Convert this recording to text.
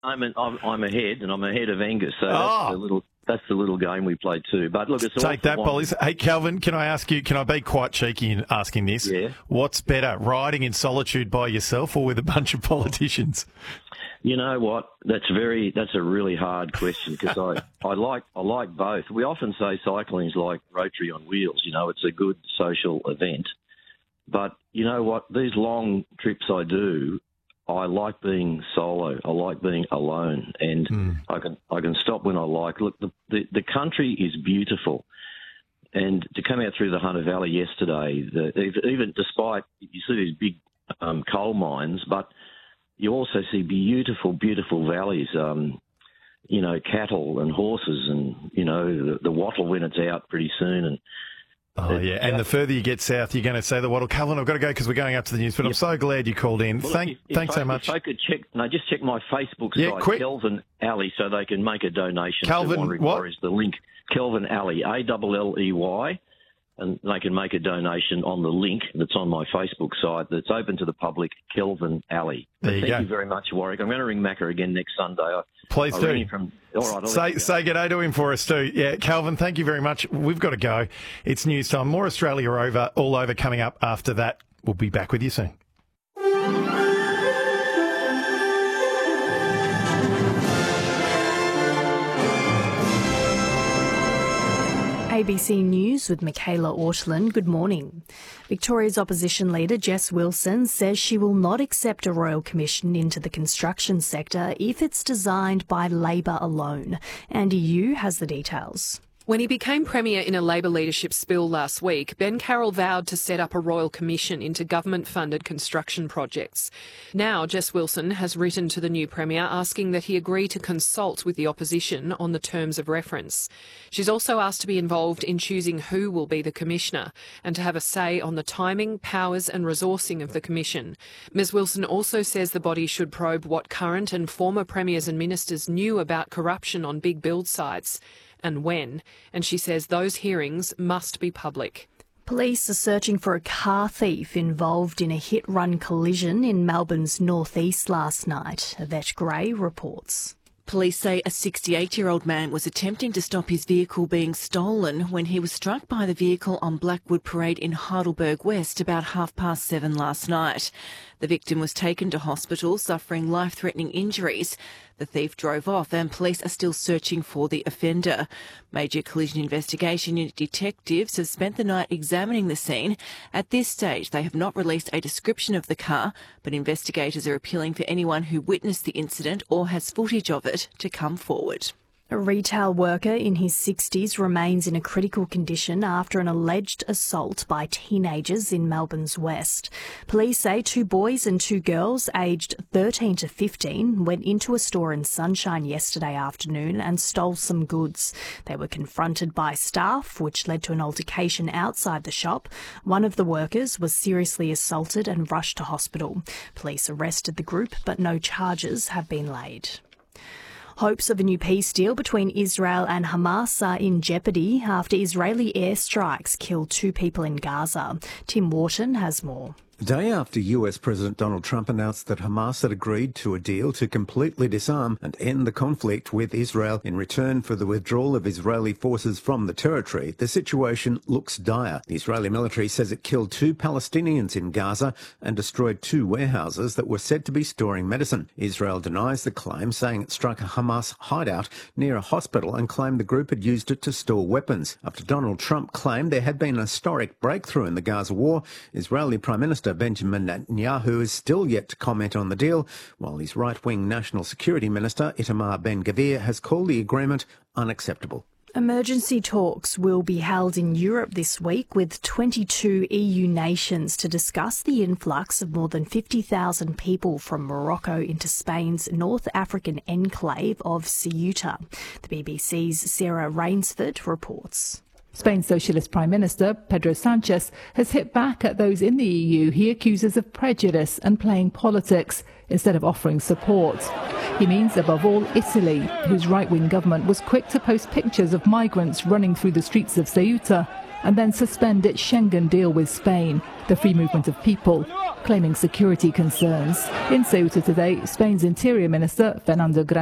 I'm ahead, and I'm ahead of Angus. So that's the little game we play too. But look, it's take that, Bollies. Hey, Calvin, can I ask you? Can I be quite cheeky in asking this? Yeah. What's better, riding in solitude by yourself or with a bunch of politicians? You know what? That's a really hard question because I like both. We often say cycling is like Rotary on wheels. You know, it's a good social event. But you know what? These long trips I do, I like being solo. I like being alone, and I can stop when I like. Look, the country is beautiful, and to come out through the Hunter Valley yesterday, even despite you see these big coal mines, but you also see beautiful, beautiful valleys. You know, cattle and horses, and you know the wattle when it's out pretty soon, and. Oh, yeah, and the further you get south, you're going to say the wattle. Calvin, I've got to go because we're going up to the news, but I'm so glad you called in. Well, thanks so much. If I could just check my Facebook site, quick. Kelvin Alley, so they can make a donation. Calvin, what? Is the link Kelvin Alley, Alley, and they can make a donation on the link that's on my Facebook site that's open to the public, Kelvin Alley. Thank you very much, Warwick. I'm going to ring Macca again next Sunday. Please do. All right, say good day to him for us too. Yeah, Calvin, thank you very much. We've got to go. It's news time. More Australia all over coming up after that. We'll be back with you soon. ABC News with Michaela Ortland. Good morning. Victoria's opposition leader Jess Wilson says she will not accept a royal commission into the construction sector if it's designed by Labor alone. Andy Yu has the details. When he became Premier in a Labor leadership spill last week, Ben Carroll vowed to set up a royal commission into government-funded construction projects. Now, Jess Wilson has written to the new Premier asking that he agree to consult with the opposition on the terms of reference. She's also asked to be involved in choosing who will be the Commissioner and to have a say on the timing, powers and resourcing of the Commission. Ms Wilson also says the body should probe what current and former Premiers and Ministers knew about corruption on big build sites and when, and she says those hearings must be public. Police are searching for a car thief involved in a hit-run collision in Melbourne's northeast last night. Yvette Gray reports. Police say a 68-year-old man was attempting to stop his vehicle being stolen when he was struck by the vehicle on Blackwood Parade in Heidelberg West about 7:30 last night. The victim was taken to hospital suffering life-threatening injuries. The thief drove off and police are still searching for the offender. Major Collision Investigation Unit detectives have spent the night examining the scene. At this stage, they have not released a description of the car, but investigators are appealing for anyone who witnessed the incident or has footage of it to come forward. A retail worker in his 60s remains in a critical condition after an alleged assault by teenagers in Melbourne's West. Police say 2 boys and 2 girls aged 13 to 15 went into a store in Sunshine yesterday afternoon and stole some goods. They were confronted by staff, which led to an altercation outside the shop. One of the workers was seriously assaulted and rushed to hospital. Police arrested the group, but no charges have been laid. Hopes of a new peace deal between Israel and Hamas are in jeopardy after Israeli airstrikes killed 2 people in Gaza. Tim Wharton has more. The day after US President Donald Trump announced that Hamas had agreed to a deal to completely disarm and end the conflict with Israel in return for the withdrawal of Israeli forces from the territory, the situation looks dire. The Israeli military says it killed 2 Palestinians in Gaza and destroyed 2 warehouses that were said to be storing medicine. Israel denies the claim, saying it struck a Hamas hideout near a hospital and claimed the group had used it to store weapons. After Donald Trump claimed there had been an historic breakthrough in the Gaza war, Israeli Prime Minister Benjamin Netanyahu is still yet to comment on the deal, while his right-wing National Security Minister Itamar Ben-Gvir has called the agreement unacceptable. Emergency talks will be held in Europe this week with 22 EU nations to discuss the influx of more than 50,000 people from Morocco into Spain's North African enclave of Ceuta. The BBC's Sarah Rainsford reports. Spain's Socialist Prime Minister, Pedro Sanchez, has hit back at those in the EU he accuses of prejudice and playing politics instead of offering support. He means, above all, Italy, whose right-wing government was quick to post pictures of migrants running through the streets of Ceuta and then suspend its Schengen deal with Spain, the free movement of people. claiming security concerns. In Ceuta today, Spain's Interior Minister, Fernando